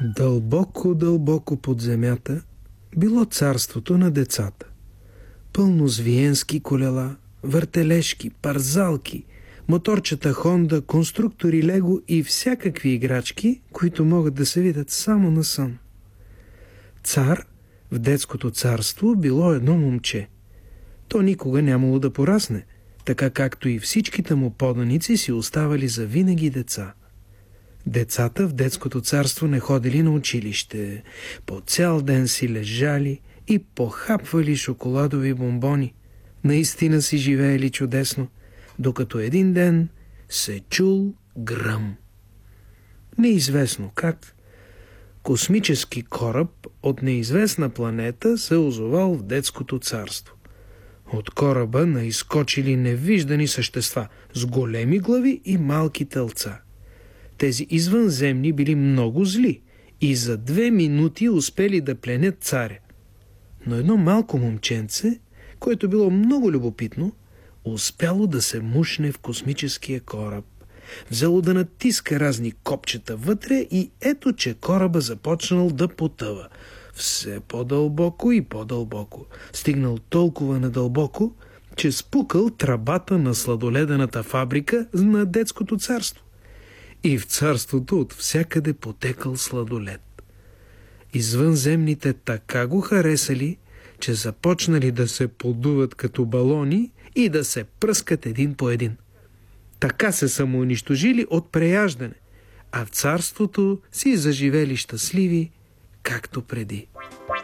Дълбоко, дълбоко под земята било царството на децата. Пълно с виенски колела, въртележки, парзалки, моторчета Хонда, конструктори Лего и всякакви играчки, които могат да се видят само на сън. Цар в детското царство било едно момче. То никога нямало да порасне, така както и всичките му поданици си оставали завинаги деца. Децата в детското царство не ходили на училище, по цял ден си лежали и похапвали шоколадови бомбони. Наистина си живеели чудесно, докато един ден се чул гръм. Неизвестно как, космически кораб от неизвестна планета се озовал в детското царство. От кораба наизскочили невиждани същества с големи глави и малки телца. Тези извънземни били много зли и за 2 минути успели да пленят царя. Но едно малко момченце, което било много любопитно, успяло да се мушне в космическия кораб. Взело да натиска разни копчета вътре и ето, че кораба започнал да потъва. Все по-дълбоко и по-дълбоко. Стигнал толкова надълбоко, че спукал тръбата на сладоледената фабрика на детското царство. И в царството от всякъде потекал сладолед. Извънземните така го харесали, че започнали да се подуват като балони и да се пръскат един по един. Така се самоунищожили от преяждане, а в царството си заживели щастливи, както преди.